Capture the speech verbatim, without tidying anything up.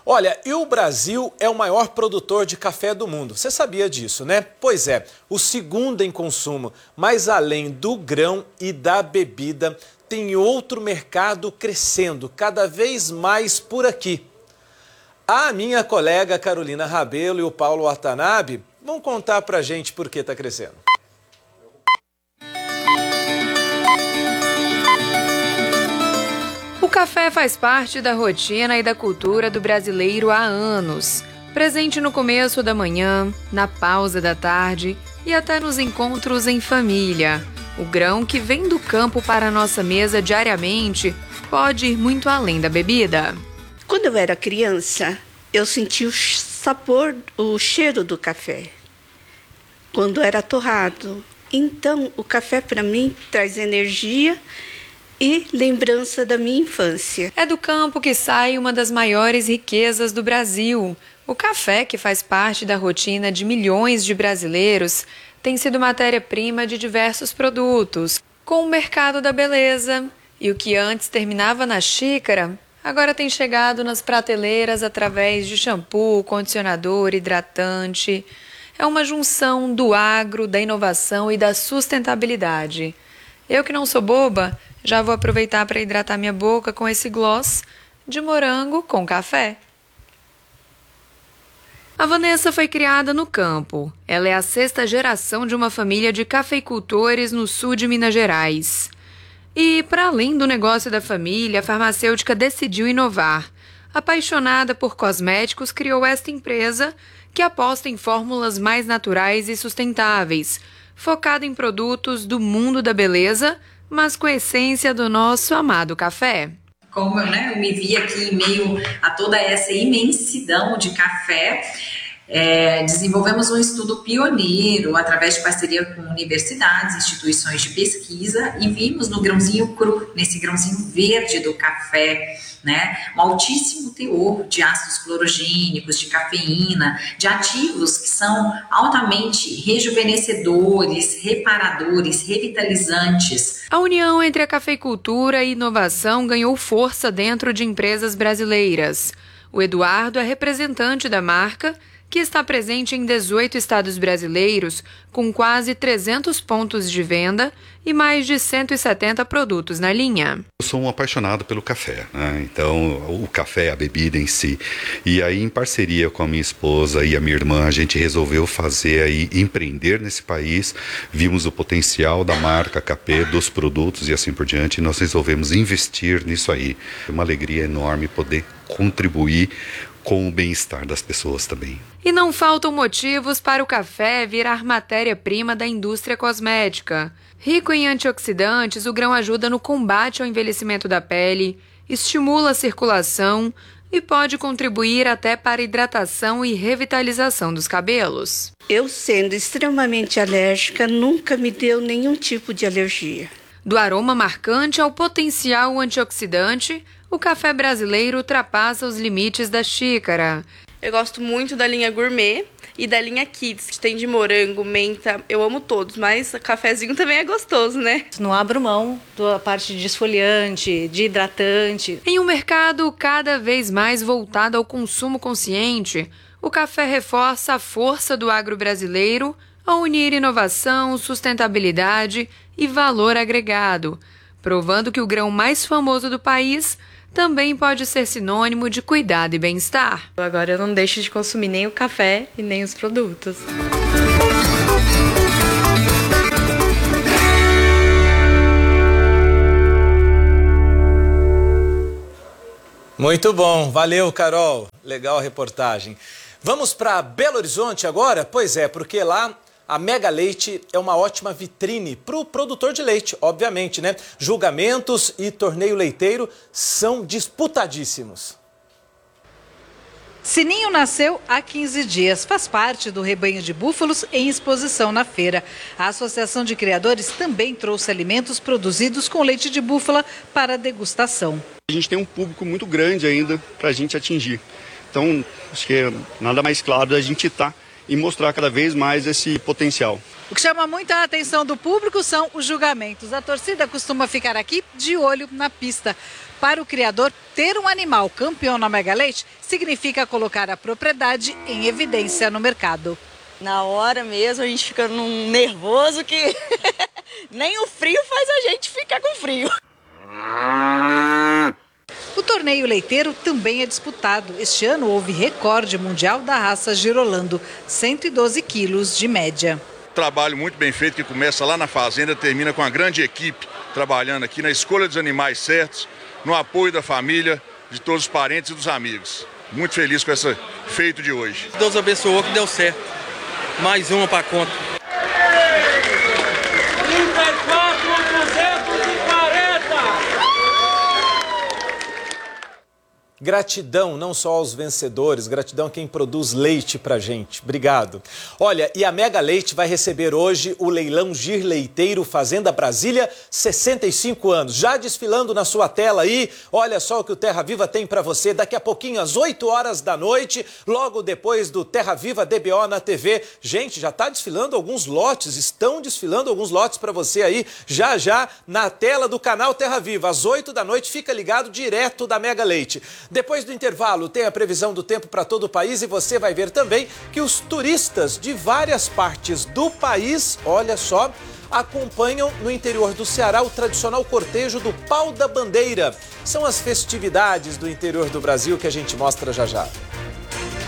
Olha, e o Brasil é o maior produtor de café do mundo. Você sabia disso, né? Pois é, o segundo em consumo. Mas além do grão e da bebida, tem outro mercado crescendo cada vez mais por aqui. A minha colega Carolina Rabelo e o Paulo Watanabe vão contar pra gente por que está crescendo. O café faz parte da rotina e da cultura do brasileiro há anos. Presente no começo da manhã, na pausa da tarde e até nos encontros em família. O grão que vem do campo para a nossa mesa diariamente pode ir muito além da bebida. Quando eu era criança, eu sentia o sabor, o cheiro do café, quando era torrado. Então, o café para mim traz energia e lembrança da minha infância. É do campo que sai uma das maiores riquezas do Brasil. O café, que faz parte da rotina de milhões de brasileiros, tem sido matéria-prima de diversos produtos, com o mercado da beleza. E o que antes terminava na xícara, agora tem chegado nas prateleiras através de shampoo, condicionador, hidratante. É uma junção do agro, da inovação e da sustentabilidade. Eu que não sou boba, já vou aproveitar para hidratar minha boca com esse gloss de morango com café. A Vanessa foi criada no campo. Ela é a sexta geração de uma família de cafeicultores no sul de Minas Gerais. E, para além do negócio da família, a farmacêutica decidiu inovar. Apaixonada por cosméticos, criou esta empresa que aposta em fórmulas mais naturais e sustentáveis, focada em produtos do mundo da beleza, mas com a essência do nosso amado café. Como né, eu me vi aqui em meio a toda essa imensidão de café, é, desenvolvemos um estudo pioneiro através de parceria com universidades, instituições de pesquisa, e vimos no grãozinho cru, nesse grãozinho verde do café, né, um altíssimo teor de ácidos clorogênicos, de cafeína, de ativos que são altamente rejuvenescedores, reparadores, revitalizantes. A união entre a cafeicultura e inovação ganhou força dentro de empresas brasileiras. O Eduardo é representante da marca, que está presente em dezoito estados brasileiros, com quase trezentos pontos de venda e mais de cento e setenta produtos na linha. Eu sou um apaixonado pelo café, né? Então o café, a bebida em si. E aí, em parceria com a minha esposa e a minha irmã, a gente resolveu fazer aí, empreender nesse país. Vimos o potencial da marca K P, dos produtos e assim por diante, e nós resolvemos investir nisso aí. É uma alegria enorme poder contribuir com o bem-estar das pessoas também. E não faltam motivos para o café virar matéria-prima da indústria cosmética. Rico em antioxidantes, o grão ajuda no combate ao envelhecimento da pele, estimula a circulação e pode contribuir até para a hidratação e revitalização dos cabelos. Eu, sendo extremamente alérgica, nunca me deu nenhum tipo de alergia. Do aroma marcante ao potencial antioxidante, o café brasileiro ultrapassa os limites da xícara. Eu gosto muito da linha gourmet e da linha kids, que tem de morango, menta. Eu amo todos, mas o cafezinho também é gostoso, né? Não abro mão da parte de esfoliante, de hidratante. Em um mercado cada vez mais voltado ao consumo consciente, o café reforça a força do agro brasileiro ao unir inovação, sustentabilidade e valor agregado, provando que o grão mais famoso do país também pode ser sinônimo de cuidado e bem-estar. Agora eu não deixo de consumir nem o café e nem os produtos. Muito bom, valeu, Carol. Legal a reportagem. Vamos para Belo Horizonte agora? Pois é, porque lá a Mega Leite é uma ótima vitrine para o produtor de leite, obviamente, né? Julgamentos e torneio leiteiro são disputadíssimos. Sininho nasceu há quinze dias, faz parte do rebanho de búfalos em exposição na feira. A Associação de Criadores também trouxe alimentos produzidos com leite de búfala para degustação. A gente tem um público muito grande ainda para a gente atingir. Então, acho que é nada mais claro da gente estar e mostrar cada vez mais esse potencial. O que chama muita atenção do público são os julgamentos. A torcida costuma ficar aqui de olho na pista. Para o criador, ter um animal campeão na Mega Leite significa colocar a propriedade em evidência no mercado. Na hora mesmo a gente fica num nervoso que nem o frio faz a gente ficar com frio. O torneio leiteiro também é disputado. Este ano houve recorde mundial da raça Girolando, cento e doze quilos de média. Trabalho muito bem feito que começa lá na fazenda, termina com uma grande equipe trabalhando aqui na escolha dos animais certos, no apoio da família, de todos os parentes e dos amigos. Muito feliz com esse feito de hoje. Deus abençoou que deu certo. Mais uma para conta. trinta e quatro mil duzentos e quarenta. Gratidão não só aos vencedores, gratidão a quem produz leite pra gente. Obrigado. Olha, e a Mega Leite vai receber hoje o leilão Gir Leiteiro Fazenda Brasília, sessenta e cinco anos. Já desfilando na sua tela aí, olha só o que o Terra Viva tem pra você. Daqui a pouquinho, às oito horas da noite, logo depois do Terra Viva D B O na T V. Gente, já tá desfilando alguns lotes, estão desfilando alguns lotes pra você aí, já já, na tela do canal Terra Viva. Às oito da noite, fica ligado direto da Mega Leite. Depois do intervalo, tem a previsão do tempo para todo o país e você vai ver também que os turistas de várias partes do país, olha só, acompanham no interior do Ceará o tradicional cortejo do Pau da Bandeira. São as festividades do interior do Brasil que a gente mostra já já.